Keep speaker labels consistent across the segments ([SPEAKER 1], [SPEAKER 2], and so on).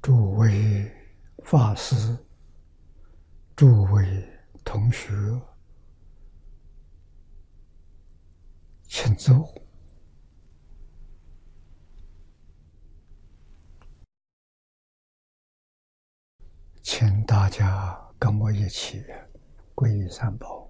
[SPEAKER 1] 诸位法师、诸位同学，请坐。请大家跟我一起皈依三宝。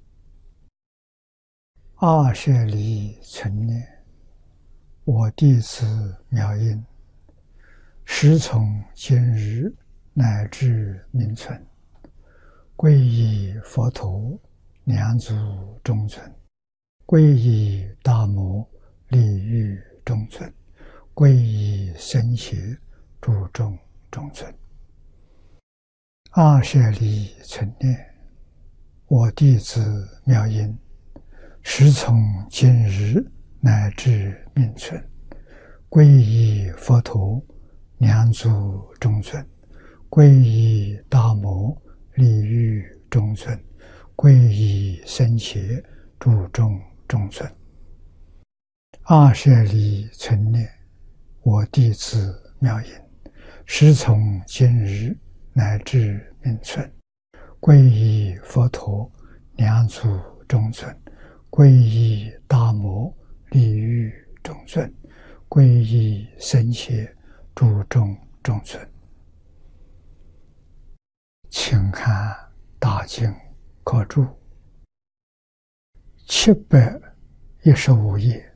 [SPEAKER 1] 阿舍离存念，我弟子妙音，时从今日乃至明存，皈依佛陀，两足中尊；皈依大摩，利欲中尊；皈依僧伽，注重中尊。阿舍离存念，我弟子妙音，时从今日乃至明存，皈依佛陀，两足中尊；皈依大摩，利欲中尊；皈依僧伽，注重中尊。阿舍离存念，我弟子妙音，时从今日乃至明存，皈依佛陀，两足中尊；皈依大摩，利欲中尊；皈依僧伽，注重中尊。请看大经科注715页，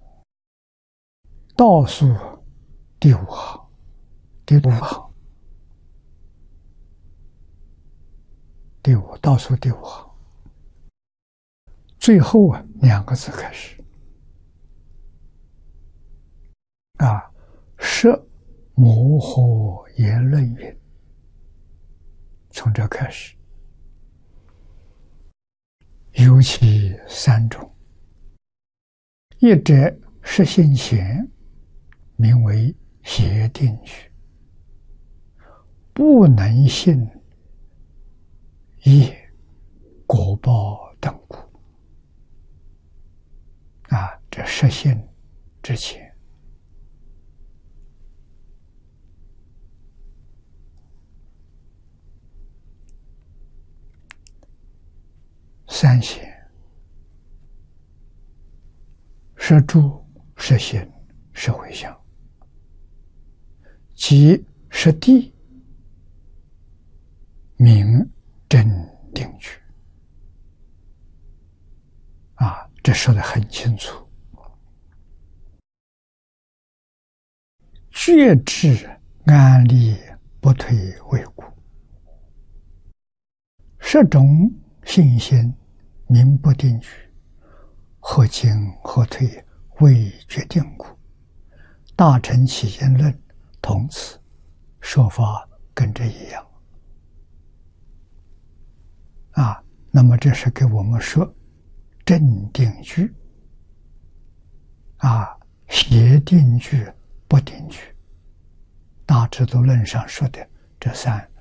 [SPEAKER 1] 倒数第5行，倒数第5行，最后2个字开始。摄摩诃言论云，从这开始。有其3种：一者实性贤，名为邪定句，不能信业果报等故。这实性之前。3贤：摄住、摄行、摄回向，即摄地，名真定句。这说得很清楚。觉知安立，不退为故。摄种信心，名不定句，何进何退，未决定故。大乘起因论同此，说法跟这一样。那么这是给我们说正定句，邪定句、不定句，大智度论上说的这3